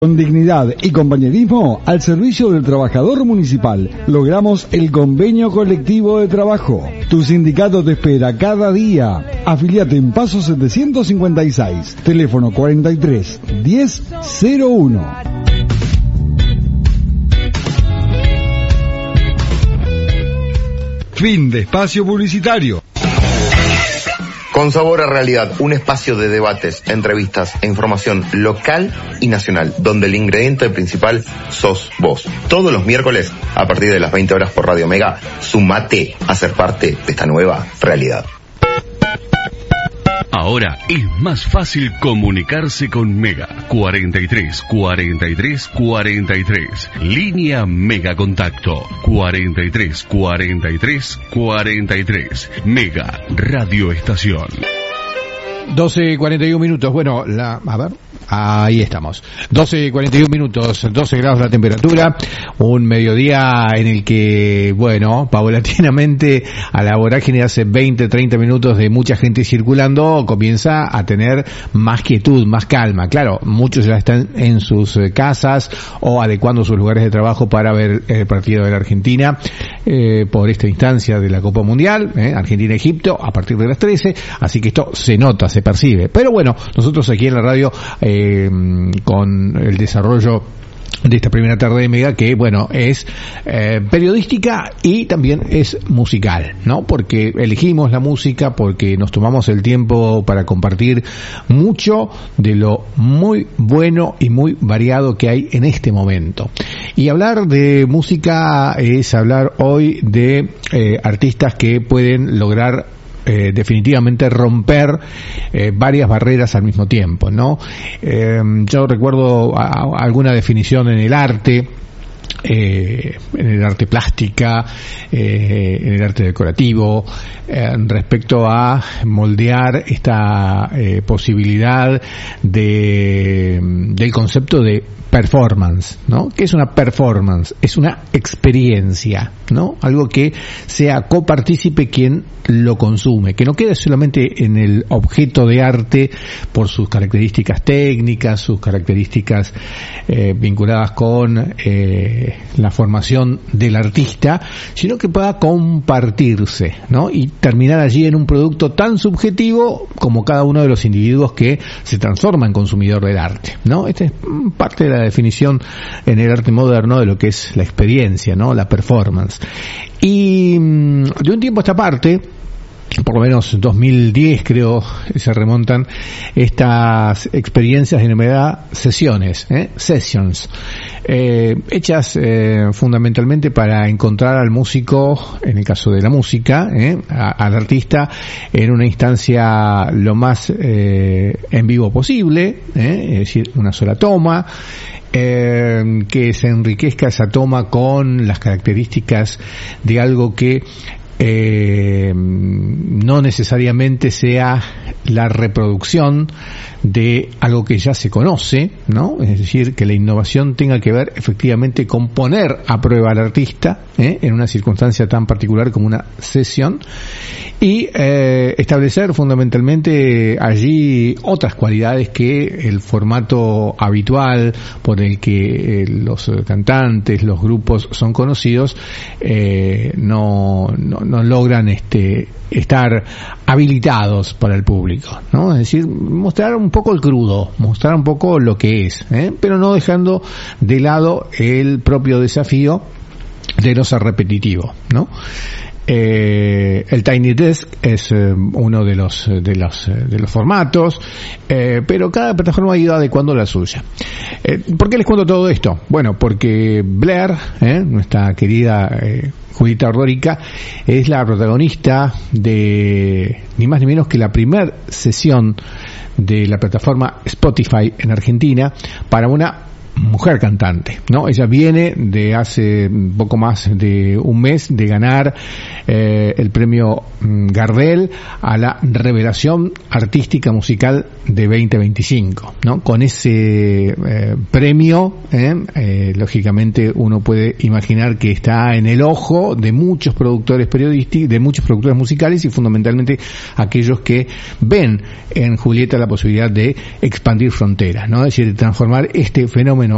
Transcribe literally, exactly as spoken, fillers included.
Con dignidad y compañerismo al servicio del trabajador municipal, logramos el convenio colectivo de trabajo. Tu sindicato te espera cada día. Afiliate en Paso setecientos cincuenta y seis, teléfono cuarenta y tres, diez, cero uno. Fin de espacio publicitario. Con Sabor a Realidad, un espacio de debates, entrevistas e información local y nacional, donde el ingrediente principal sos vos. Todos los miércoles, a partir de las veinte horas por Radio Mega, sumate a ser parte de esta nueva realidad. Ahora es más fácil comunicarse con Mega. cuarenta y tres, cuarenta y tres, cuarenta y tres. Línea Mega Contacto. cuarenta y tres, cuarenta y tres, cuarenta y tres. Mega Radio Estación. doce cuarenta y uno minutos. Bueno, la, a ver, ahí estamos. doce cuarenta y uno minutos, doce grados la temperatura. Un mediodía en el que, bueno, paulatinamente a la vorágine de hace veinte, treinta minutos de mucha gente circulando, comienza a tener más quietud, más calma. Claro, muchos ya están en sus casas o adecuando sus lugares de trabajo para ver el partido de la Argentina eh, por esta instancia de la Copa Mundial, eh, Argentina-Egipto, a partir de las trece. Así que esto se nota, se percibe. Pero bueno, nosotros aquí en la radio, eh, con el desarrollo de esta primera tarde de Mega, que bueno, es eh, periodística y también es musical, ¿no? Porque elegimos la música, porque nos tomamos el tiempo para compartir mucho de lo muy bueno y muy variado que hay en este momento. Y hablar de música es hablar hoy de eh, artistas que pueden lograr Eh, definitivamente romper eh, varias barreras al mismo tiempo, ¿no? Eh, yo recuerdo a, a alguna definición en el arte, eh, en el arte plástica, eh, en el arte decorativo, eh, respecto a moldear esta eh, posibilidad de del concepto de performance, ¿no? ¿Qué es una performance? Es una experiencia, ¿no? Algo que sea copartícipe quien lo consume, que no quede solamente en el objeto de arte por sus características técnicas, sus características eh, vinculadas con eh, la formación del artista, sino que pueda compartirse, ¿no? Y terminar allí en un producto tan subjetivo como cada uno de los individuos que se transforma en consumidor del arte, ¿no? Esta es parte de la definición en el arte moderno de lo que es la experiencia, ¿no? La performance. Y de un tiempo a esta parte, por lo menos dos mil diez creo, se remontan estas experiencias denominadas sesiones, ¿eh? Sessions, eh, hechas eh, fundamentalmente para encontrar al músico, en el caso de la música, ¿eh? A, al artista en una instancia lo más eh, en vivo posible, ¿eh? Es decir, una sola toma, eh, que se enriquezca esa toma con las características de algo que Eh, no necesariamente sea la reproducción de algo que ya se conoce, ¿no? Es decir, que la innovación tenga que ver efectivamente con poner a prueba al artista, ¿eh? En una circunstancia tan particular como una sesión, y eh, establecer fundamentalmente allí otras cualidades que el formato habitual por el que eh, los cantantes, los grupos son conocidos, eh, no, no no logran este estar habilitados para el público, ¿no? Es decir, mostrar un poco el crudo, mostrar un poco lo que es, ¿eh? Pero no dejando de lado el propio desafío de no ser repetitivo, ¿no? Eh, el Tiny Desk es eh, uno de los de los de los formatos, eh, pero cada plataforma ha ido adecuando la suya. Eh, ¿Por qué les cuento todo esto? Bueno, porque Blair, eh, nuestra querida eh, Julieta Ordórica, es la protagonista de ni más ni menos que la primera sesión de la plataforma Spotify en Argentina para una mujer cantante, ¿no? Ella viene de hace poco más de un mes de ganar eh, el premio Gardel a la revelación artística musical de veinte veinticinco, ¿no? Con ese eh, premio, eh, eh, lógicamente uno puede imaginar que está en el ojo de muchos productores periodísticos, de muchos productores musicales y fundamentalmente aquellos que ven en Julieta la posibilidad de expandir fronteras, ¿no? Es decir, de transformar este fenómeno